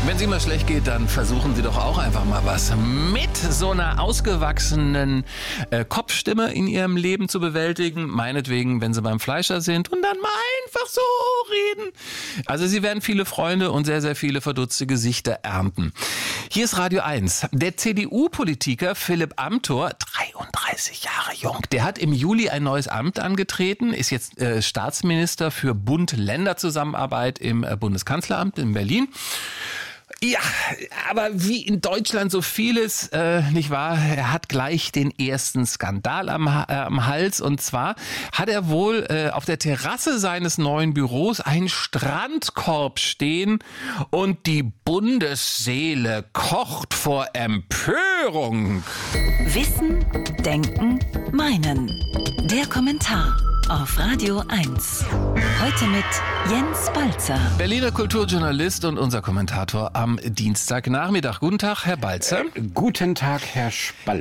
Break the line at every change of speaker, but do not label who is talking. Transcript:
Wenn es Ihnen mal schlecht geht, dann versuchen Sie doch auch einfach mal was mit so einer ausgewachsenen Kopfstimme in Ihrem Leben zu bewältigen. Meinetwegen, wenn Sie beim Fleischer sind und dann mal einfach so reden. Also Sie werden viele Freunde und sehr, sehr viele verdutzte Gesichter ernten. Hier ist Radio 1. Der CDU-Politiker Philipp Amthor, 33 Jahre jung, der hat im Juli ein neues Amt angetreten, ist jetzt Staatsminister für Bund-Länder-Zusammenarbeit im Bundeskanzleramt in Berlin. Ja, aber wie in Deutschland so vieles, nicht wahr? Er hat gleich den ersten Skandal am Hals. Und zwar hat er wohl auf der Terrasse seines neuen Büros einen Strandkorb stehen und die Bundesseele kocht vor Empörung.
Wissen, Denken, Meinen. Der Kommentar auf Radio 1. Heute mit Jens Balzer.
Berliner Kulturjournalist und unser Kommentator am Dienstagnachmittag. Guten Tag, Herr Balzer.
Guten Tag, Herr Spalzer.